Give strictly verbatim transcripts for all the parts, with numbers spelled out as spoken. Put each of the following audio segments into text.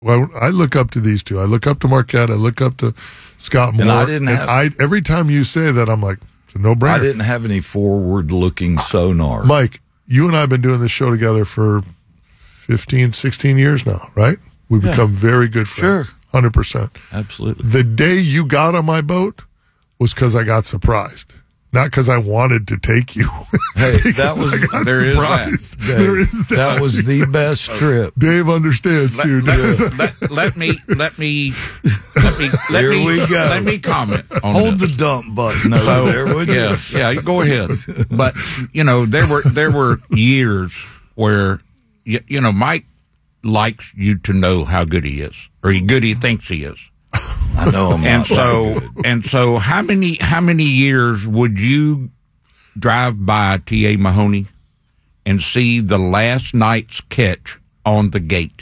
Well, I look up to these two. I look up to Marquette. I look up to Scott Moore. And I didn't have. I, every time you say that, I'm like, it's a no-brainer. I didn't have any forward-looking sonar. Mike, you and I have been doing this show together for fifteen, sixteen years now, right? We've Yeah. become very good friends. Sure. one hundred percent. Absolutely. The day you got on my boat was because I got surprised. Not because I wanted to take you. Hey, that was there is that. Dave, there is that. That was the best trip. Dave understands Let, too. let, let, let me let me let me let Here me we go. let me comment on Hold this. the dump button over So, there, would you? yeah, yeah, go ahead. But you know, there were there were years where you, you know Mike likes you to know how good he is, or how good he thinks he is. I know him. And so and so, how many how many years would you drive by T A Mahoney and see the last night's catch on the gate?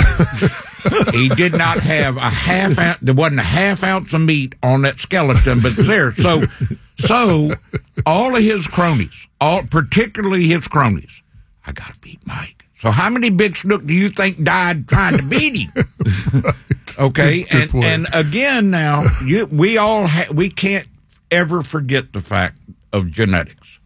He did not have a half ounce. There wasn't a half ounce of meat on that skeleton, but there. So, so all of his cronies, all particularly his cronies, I got to beat Mike. So, how many big snook do you think died trying to beat him? Okay, Good- good and point. and again, now you, we all ha- we can't ever forget the fact of genetics.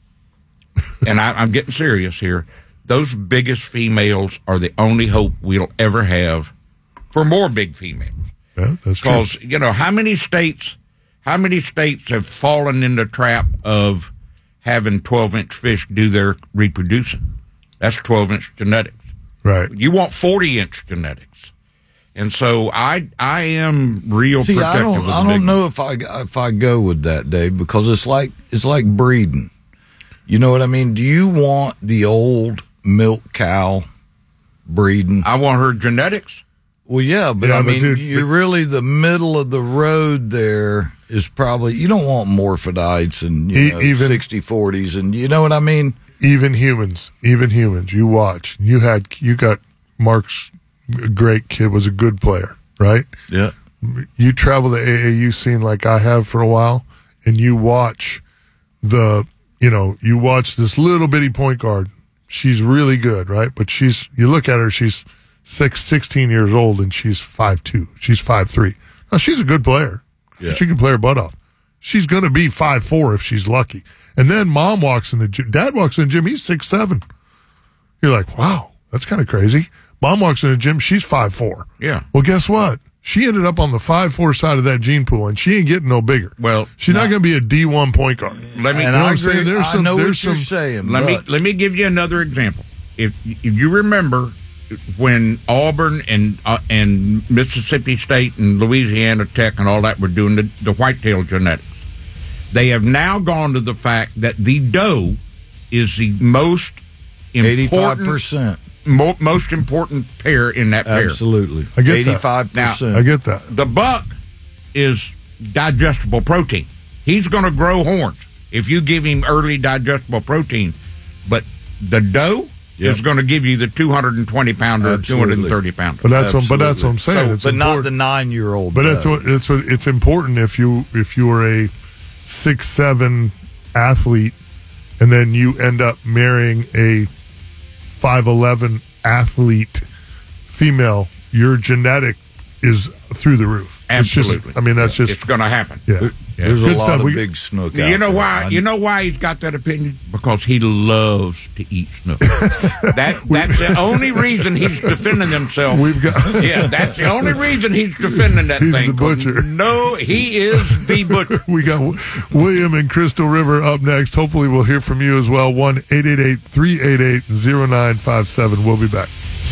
And I, I'm getting serious here. Those biggest females are the only hope we'll ever have for more big females. Yeah, that's true. Because you know how many states, how many states have fallen in the trap of having twelve inch fish do their reproducing? That's twelve inch genetics. Right. You want forty inch genetics, and so I I am real See, protective I don't, of the I big don't know ones. if I if I go with that, Dave, because it's like it's like breeding. You know what I mean? Do you want the old milk cow breeding? I want her genetics. Well, yeah, but Yeah, I but mean, dude, you're really the middle of the road. There is probably you don't want morphidites and you E- know, even- sixty forties, and you know what I mean. Even humans, even humans, you watch. You had, you got Mark's great kid was a good player, right? Yeah. You travel the A A U scene like I have for a while, and you watch the, you know, you watch this little bitty point guard. She's really good, right? But she's, you look at her, she's six, sixteen years old, and she's five two. She's five three. Now, she's a good player. Yeah. She can play her butt off. She's going to be five four if she's lucky. And then mom walks in the gym. Dad walks in the gym. He's six seven. You're like, wow, that's kind of crazy. Mom walks in the gym. She's five four. Yeah. Well, guess what? She ended up on the five four side of that gene pool, and she ain't getting no bigger. Well, she's not going to be a D one point guard. Let me. And know what I I'm saying? agree. There's I some- know there's what you're some- saying. Let me but let me give you another example. If, if you remember when Auburn and uh, and Mississippi State and Louisiana Tech and all that were doing the, the whitetail genetics, they have now gone to the fact that the doe is the most eighty-five important, percent. mo- most important pair in that pair. Absolutely. I get that. eighty-five percent. I get that. The buck is digestible protein. He's going to grow horns if you give him early digestible protein. But the doe Yep. is going to give you the two hundred twenty pounder, two Absolutely. hundred thirty pounder. But that's what, but that's what I'm saying. So, it's but not important. the nine-year-old. But that's doe. what it's what it's important if you if you are a six seven athlete and then you end up marrying a five eleven athlete female, your genetic is through the roof. It's just- Absolutely. I mean, that's just It's going to happen. yeah. There's a Good lot stuff. of We- big snook. You out know there. why? I- You know why he's got that opinion? Because he loves to eat snook. that that's the only reason he's defending himself. We've got yeah, that's the only reason he's defending that He's thing. the butcher. No, he is the butcher. we got William and Crystal River up next. Hopefully, we'll hear from you as well. one eight eight eight, three eight eight, zero nine five seven. We'll be back.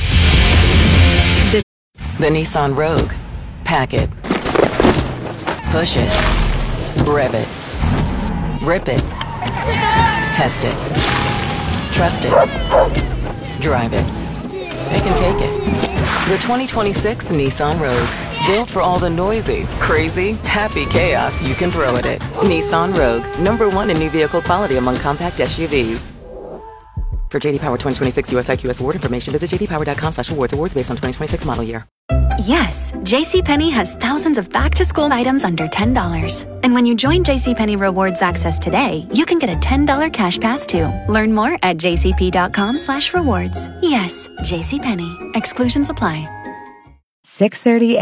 The Nissan Rogue. Pack it. Push it. Rev it. Rip it. Test it. Trust it. Drive it. It can take it. The twenty twenty-six Nissan Rogue. Built for all the noisy, crazy, happy chaos you can throw at it. Nissan Rogue. Number one in new vehicle quality among compact S U Vs. For J D Power twenty twenty-six U S I Q S award information, visit j d power dot com slash awards. Awards based on twenty twenty-six model year. Yes, JCPenney has thousands of back-to-school items under ten dollars. And when you join JCPenney Rewards Access today, you can get a ten dollars cash pass too. Learn more at j c p dot com slash rewards. Yes, JCPenney. Exclusions apply. six thirty